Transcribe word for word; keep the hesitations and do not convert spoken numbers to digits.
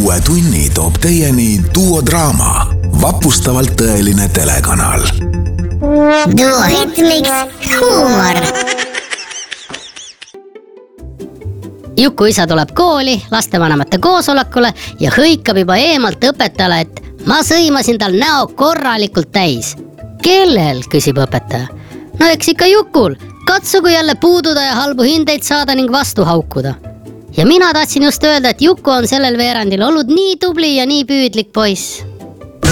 uue tunni toob teieni Duo Draama, vapustavalt tõeline telekanal. Duo ritmiks huumor. Juku isa tuleb kooli lastevanemate koosolekule ja hõikab juba eemalt õpetajale, et ma sõimasin tal näo korralikult täis. Kellel, küsib õpetaja. No eks ikka Jukul, katsugu jälle puududa ja halbu hindeid saada ning vastu haukuda. Ja mina tahtsin just öelda, et Juku on sellel veerandil olnud nii tubli ja nii püüdlik poiss.